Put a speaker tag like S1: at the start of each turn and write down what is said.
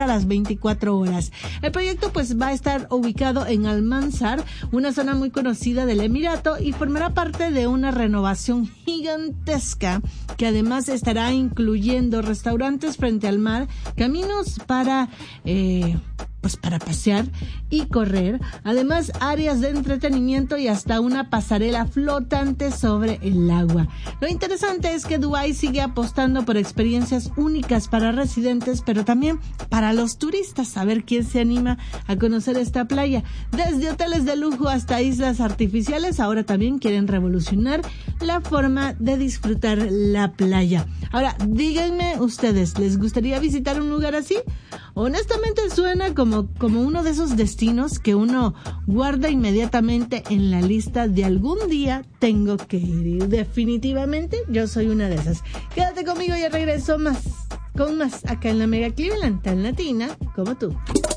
S1: las 24 horas. El proyecto pues va a estar ubicado en Al-Mansar, una zona muy conocida del Emirato, y formará parte de una renovación gigantesca que además estará incluyendo restaurantes frente al mar, caminos para pasear y correr, además áreas de entretenimiento y hasta una pasarela flotante sobre el agua. Lo interesante es que Dubái sigue apostando por experiencias únicas para residentes, pero también para los turistas. A ver quién se anima a conocer esta playa. Desde hoteles de lujo hasta islas artificiales, ahora también quieren revolucionar la forma de disfrutar la playa. Ahora, díganme ustedes, ¿les gustaría visitar un lugar así? Honestamente suena como uno de esos destinos que uno guarda inmediatamente en la lista de algún día tengo que ir. Definitivamente yo soy una de esas. Quédate conmigo y regreso con más acá en la Mega Cleveland, tan latina como tú.